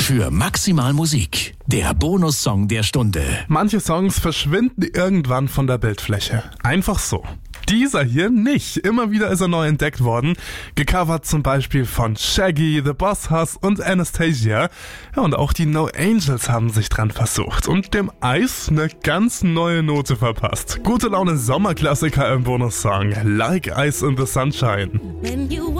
Für maximal Musik, der Bonussong der Stunde. Manche Songs verschwinden irgendwann von der Bildfläche. Einfach so. Dieser hier nicht. Immer wieder ist er neu entdeckt worden. Gecovert zum Beispiel von Shaggy, The Boss Hoss und Anastasia. Ja, und auch die No Angels haben sich dran versucht und dem Eis eine ganz neue Note verpasst. Gute Laune Sommerklassiker im Bonussong. Like Ice in the Sunshine.